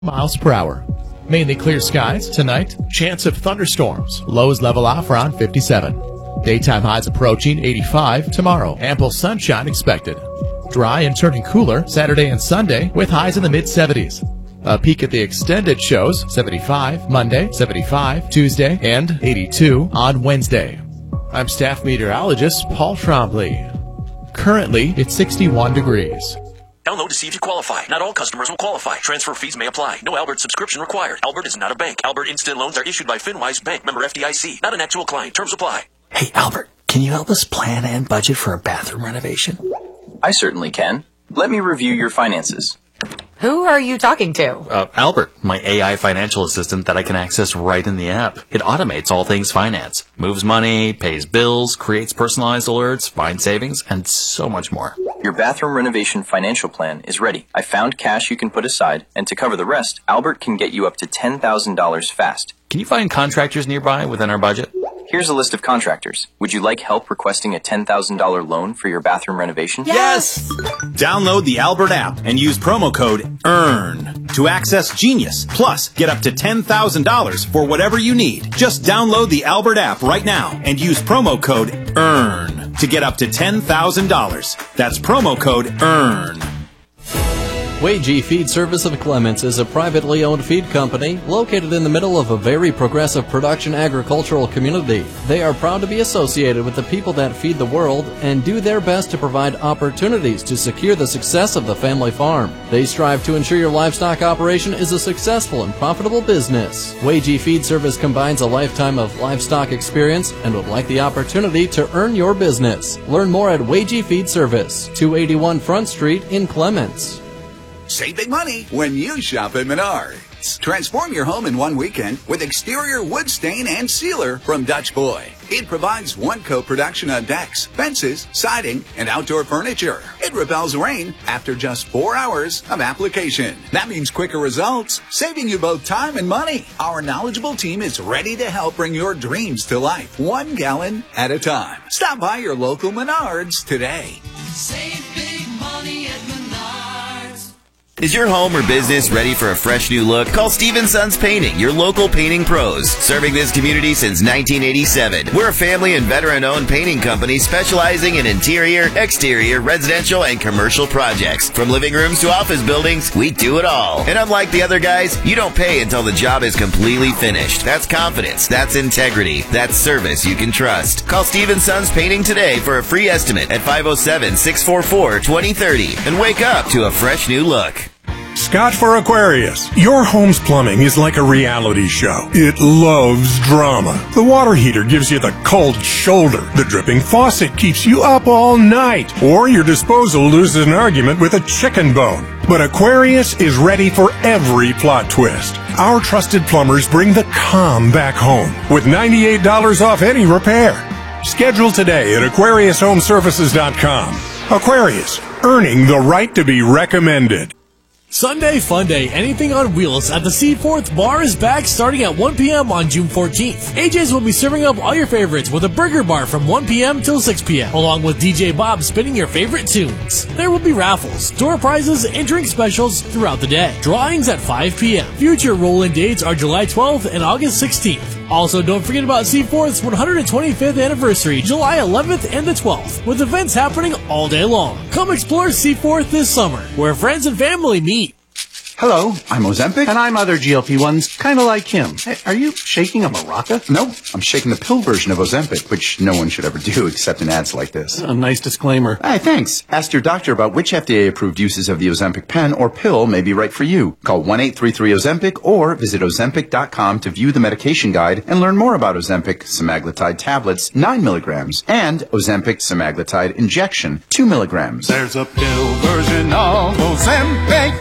miles per hour. Mainly clear skies tonight. Chance of thunderstorms. Lows level off around 57. Daytime highs approaching 85 tomorrow. Ample sunshine expected. Dry and turning cooler Saturday and Sunday with highs in the mid-70s. A peek at the extended shows 75 Monday, 75 Tuesday, and 82 on Wednesday. I'm staff meteorologist Paul Trombley. Currently, it's 61 degrees. Download to see if you qualify. Not all customers will qualify. Transfer fees may apply. No Albert subscription required. Albert is not a bank. Albert Instant Loans are issued by FinWise Bank, member FDIC. Not an actual client. Terms apply. Hey, Albert, can you help us plan and budget for a bathroom renovation? I certainly can. Let me review your finances. Who are you talking to? Albert, my AI financial assistant that I can access right in the app. It automates all things finance, moves money, pays bills, creates personalized alerts, finds savings, and so much more. Your bathroom renovation financial plan is ready. I found cash you can put aside, and to cover the rest, Albert can get you up to $10,000 fast. Can you find contractors nearby within our budget? Here's a list of contractors. Would you like help requesting a $10,000 loan for your bathroom renovation? Yes! Download the Albert app and use promo code EARN to access Genius. Plus, get up to $10,000 for whatever you need. Just download the Albert app right now and use promo code EARN to get up to $10,000. That's promo code EARN. Wagee Feed Service of Clements is a privately owned feed company located in the middle of a very progressive production agricultural community. They are proud to be associated with the people that feed the world and do their best to provide opportunities to secure the success of the family farm. They strive to ensure your livestock operation is a successful and profitable business. Wagee Feed Service combines a lifetime of livestock experience and would like the opportunity to earn your business. Learn more at Wagee Feed Service, 281 Front Street in Clements. Save big money when you shop at Menards. Transform your home in one weekend with exterior wood stain and sealer from Dutch Boy. It provides one-coat protection on decks, fences, siding, and outdoor furniture. It repels rain after just 4 hours of application. That means quicker results, saving you both time and money. Our knowledgeable team is ready to help bring your dreams to life, 1 gallon at a time. Stop by your local Menards today. Save big money at Menards. Is your home or business ready for a fresh new look? Call Steve & Sons Painting, your local painting pros. Serving this community since 1987. We're a family and veteran-owned painting company specializing in interior, exterior, residential, and commercial projects. From living rooms to office buildings, we do it all. And unlike the other guys, you don't pay until the job is completely finished. That's confidence. That's integrity. That's service you can trust. Call Steve & Sons Painting today for a free estimate at 507-644-2030 and wake up to a fresh new look. Scott for Aquarius. Your home's plumbing is like a reality show. It loves drama. The water heater gives you the cold shoulder. The dripping faucet keeps you up all night. Or your disposal loses an argument with a chicken bone. But Aquarius is ready for every plot twist. Our trusted plumbers bring the calm back home with $98 off any repair. Schedule today at AquariusHomeservices.com. Aquarius, earning the right to be recommended. Sunday Fun Day, anything on wheels at the Seaforth Bar is back starting at 1 p.m. on June 14th. AJ's will be serving up all your favorites with a burger bar from 1 p.m. till 6 p.m. along with DJ Bob spinning your favorite tunes. There will be raffles, door prizes, and drink specials throughout the day. Drawings at 5 p.m. Future roll-in dates are July 12th and August 16th. Also, don't forget about Seaforth's 125th anniversary, July 11th and the 12th, with events happening all day long. Come explore Seaforth this summer, where friends and family meet. Hello, I'm Ozempic, and I'm other GLP-1s, kind of like him. Hey, are you shaking a maraca? No, I'm shaking the pill version of Ozempic, which no one should ever do except in ads like this. A nice disclaimer. Hey, thanks. Ask your doctor about which FDA-approved uses of the Ozempic pen or pill may be right for you. Call 1-833-OZEMPIC or visit Ozempic.com to view the medication guide and learn more about Ozempic semaglutide tablets, 9 milligrams, and Ozempic semaglutide injection, 2 milligrams. There's a pill version of Ozempic.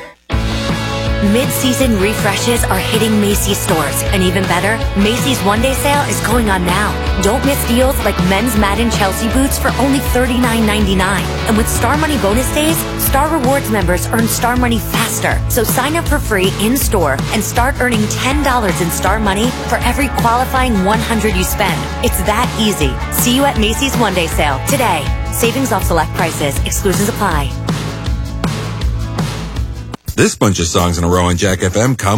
Mid-season refreshes are hitting Macy's stores. And even better, Macy's one-day sale is going on now. Don't miss deals like men's Madden Chelsea boots for only $39.99. And with Star Money bonus days, Star Rewards members earn Star Money faster. So sign up for free in-store and start earning $10 in Star Money for every qualifying $100 you spend. It's that easy. See you at Macy's one-day sale today. Savings off select prices. Exclusions apply. This bunch of songs in a row on Jack FM come